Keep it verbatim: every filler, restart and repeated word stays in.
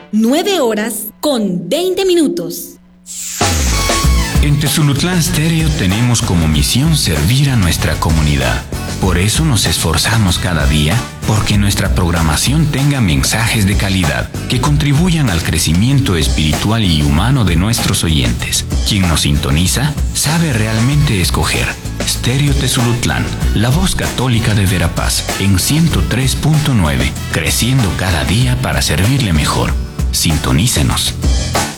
nueve horas con veinte minutos. En Tezulutlán Stereo tenemos como misión servir a nuestra comunidad. Por eso nos esforzamos cada día porque nuestra programación tenga mensajes de calidad que contribuyan al crecimiento espiritual y humano de nuestros oyentes. Quien nos sintoniza sabe realmente escoger. Stereo Tezulutlán, la voz católica de Verapaz, en ciento tres punto nueve, creciendo cada día para servirle mejor. Sintonícenos.